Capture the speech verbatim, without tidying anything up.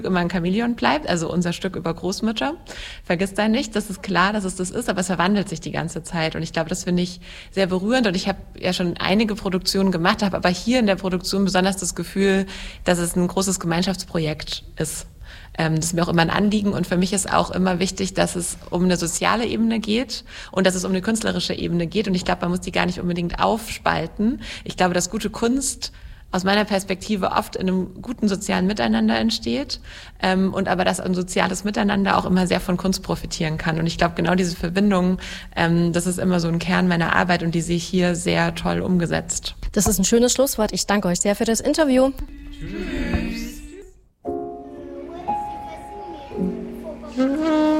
immer ein Chamäleon bleibt, also unser Stück über Großmütter. Vergiss da nicht, das ist klar, dass es das ist, aber es verwandelt sich die ganze Zeit. Und ich glaube, das finde ich sehr berührend. Und ich habe ja schon einige Produktionen gemacht, habe aber hier in der Produktion besonders das Gefühl, dass es ein großes Gemeinschaftsprojekt ist. Das ist mir auch immer ein Anliegen und für mich ist auch immer wichtig, dass es um eine soziale Ebene geht und dass es um eine künstlerische Ebene geht und ich glaube, man muss die gar nicht unbedingt aufspalten. Ich glaube, dass gute Kunst aus meiner Perspektive oft in einem guten sozialen Miteinander entsteht und aber dass ein soziales Miteinander auch immer sehr von Kunst profitieren kann und ich glaube, genau diese Verbindung, das ist immer so ein Kern meiner Arbeit und die sehe ich hier sehr toll umgesetzt. Das ist ein schönes Schlusswort. Ich danke euch sehr für das Interview. Tschüss.